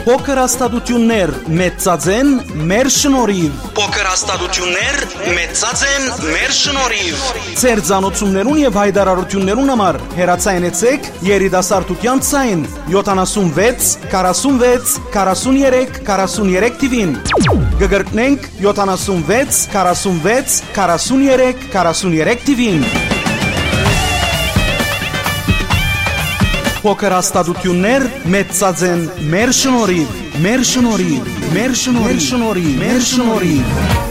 Փոքր հաստատություններ մեծածեն մեր շնորհիվ։ Փոքր հաստատություններ մեծածեն մեր շնորհիվ։ Ձեր ծանոթություններուն եւ հայտարարություններուն համար հեռացայնեցեք երիտասարդության ցայն 76 46 43 43 TV-ին։ Գգրտնենք 76 46 43 43 TV-ին։ Փոքր հաստատություններ մեծածեն մեր շնորհիվ, մեր շնորհիվ, մեր շնորհիվ, մեր շնորհիվ, մեր շնորհիվ։